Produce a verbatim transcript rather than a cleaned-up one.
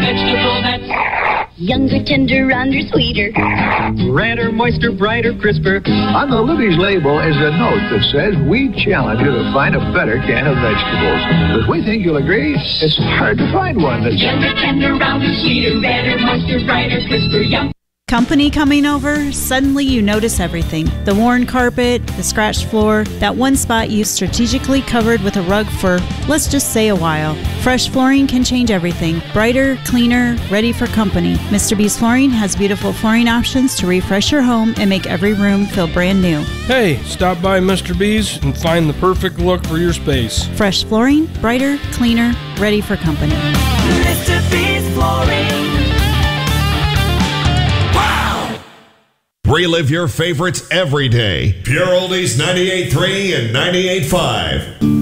vegetable that's younger, tender, rounder, sweeter, redder, moister, brighter, crisper. On the Libby's label is a note that says we challenge you to find a better can of vegetables. Because we think you'll agree, it's hard to find one that's younger, tender, rounder, sweeter, redder, moister, brighter, crisper, young. Company coming over, suddenly you notice everything. The worn carpet, the scratched floor, that one spot you strategically covered with a rug for, let's just say, a while. Fresh flooring can change everything. Brighter, cleaner, ready for company. Mister B's Flooring has beautiful flooring options to refresh your home and make every room feel brand new. Hey, stop by Mister B's and find the perfect look for your space. Fresh flooring, brighter, cleaner, ready for company. Mister B's Flooring. Relive your favorites every day. Pure Oldies ninety-eight point three and ninety-eight point five.